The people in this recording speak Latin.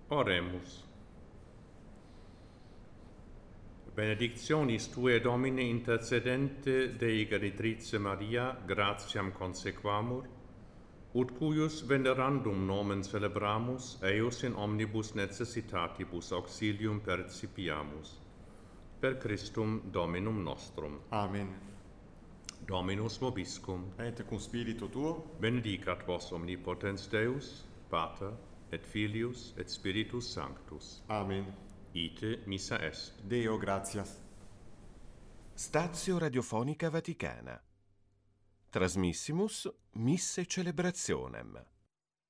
Oremus. Benedictionis Tue, Domine, intercedente Dei Genitrice Maria, gratiam consequamur, ut cuius venerandum nomen celebramus, eius in omnibus necessitatibus auxilium percipiamus. Per Christum Dominum nostrum. Amen. Dominus vobiscum. Et cum spiritu tuo, Benedicat vos omnipotens Deus, Pater, et Filius, et Spiritus Sanctus. Amen. Ite missa est. Deo gratias. Stazio Radiofonica Vaticana. Trasmissimus Misse Celebrationem.